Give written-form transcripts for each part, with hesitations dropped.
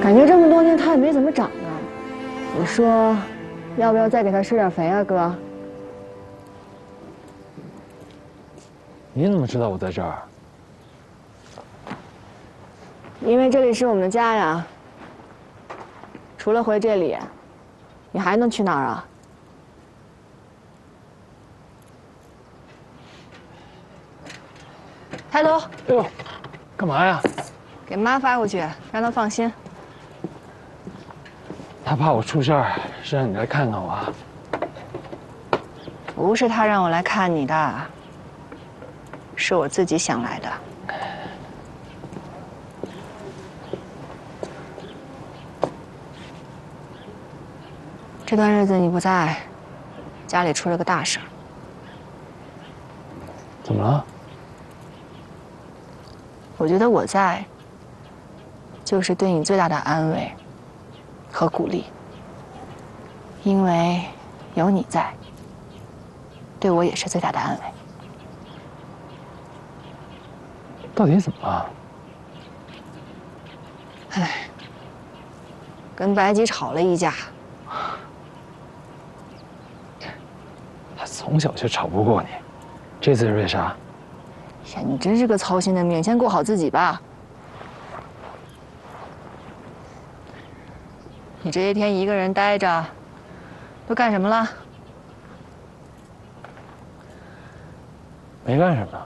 感觉这么多年他也没怎么长啊。你说，要不要再给他施点肥啊，哥？ 你怎么知道我在这儿？ 因为这里是我们的家呀。除了回这里，你还能去哪儿啊？抬头。 哎呦，干嘛呀？ 给妈发过去，让她放心。 他怕我出事儿，是让你来看看我啊。 不是他让我来看你的，是我自己想来的。这段日子你不在，家里出了个大事儿。 怎么了？ 我觉得我在，就是对你最大的安慰和鼓励，因为有你在，对我也是最大的安慰。 到底怎么了？ 唉，跟白吉吵了一架。 他从小就吵不过你，这次是为啥？ 呀，你真是个操心的命，先过好自己吧。你这些天一个人待着，都干什么了？ 没干什么，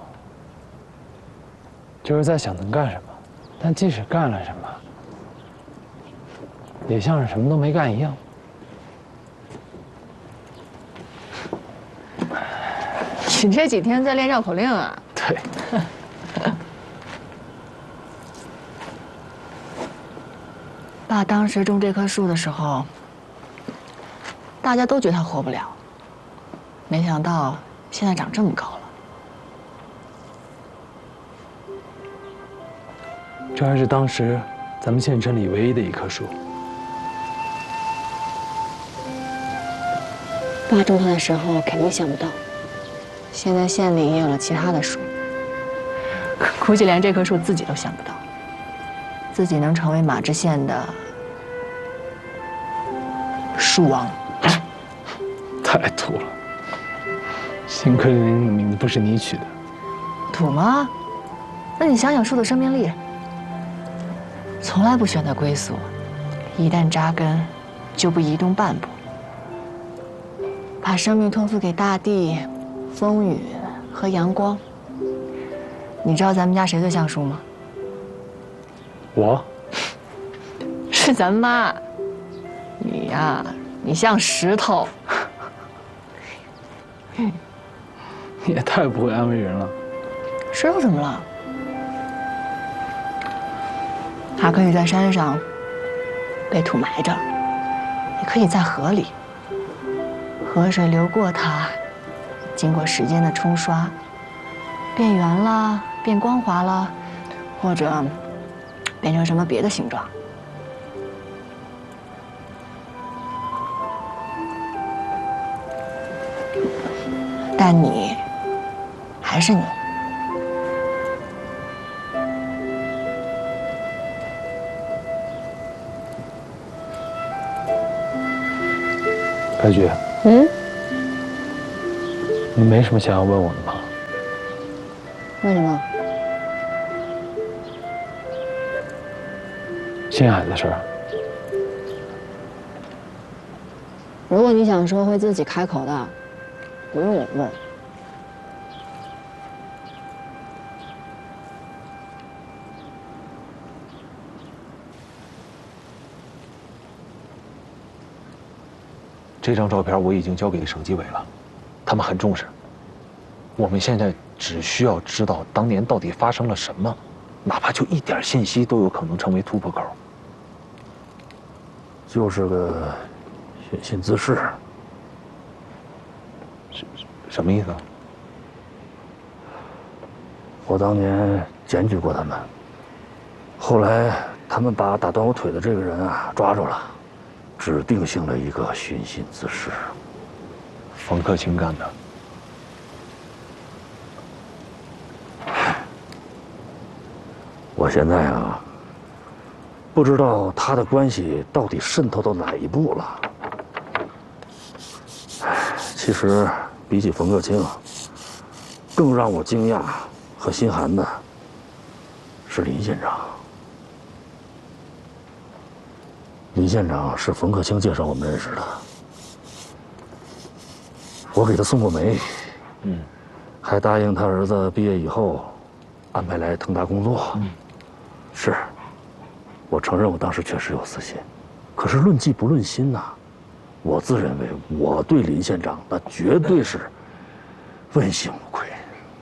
就是在想能干什么。但即使干了什么，也像是什么都没干一样。 你这几天在练绕口令啊？ 对。 爸当时种这棵树的时候，大家都觉得它活不了，没想到现在长这么高了。 这还是当时咱们县城里唯一的一棵树。 爸种它的时候肯定想不到，现在县里也有了其他的树，估计连这棵树自己都想不到，自己能成为马知县的树王。 太土了，幸亏那名字不是你取的。 土吗？那你想想树的生命力，从来不选择归宿，一旦扎根，就不移动半步，把生命托付给大地、风雨和阳光。你知道咱们家谁最像树吗？ 我？ 是咱妈。你呀，你像石头。 你也太不会安慰人了。 石头怎么了？它可以在山上被土埋着，也可以在河里。河水流过它，经过时间的冲刷，变圆了，变光滑了，或者变成什么别的形状。但你还是你。 白菊，你没什么想要问我的吗？ 为什么？ 星海的事儿。 如果你想说，会自己开口的，不用我问。 这张照片我已经交给省纪委了，他们很重视。我们现在只需要知道当年到底发生了什么，哪怕就一点信息都有可能成为突破口。 就是个寻衅滋事。 什么意思啊？ 我当年检举过他们，后来他们把打断我腿的这个人啊抓住了，指定性的一个寻衅滋事。 冯克清干的。 我现在啊， 不知道他的关系到底渗透到哪一步了。其实比起冯克清，更让我惊讶和心寒的是林县长。林县长是冯克清介绍我们认识的，我给他送过煤，还答应他儿子毕业以后安排来腾达工作。是，我承认我当时确实有私心，可是论迹不论心呐，我自认为我对林县长那绝对是问心无愧。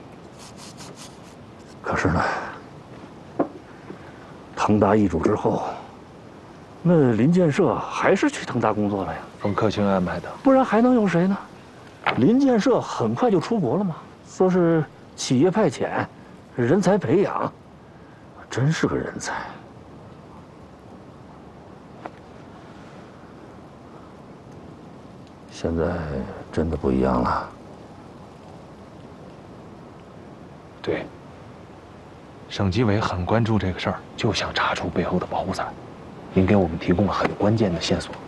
可是呢，腾达易主之后，那林建设还是去腾达工作了呀。 冯克清安排的， 不然还能有谁呢？林建设很快就出国了嘛，说是企业派遣，人才培养，真是个人才。现在真的不一样了。 对，省纪委很关注这个事儿，就想查出背后的保护伞，您给我们提供了很关键的线索。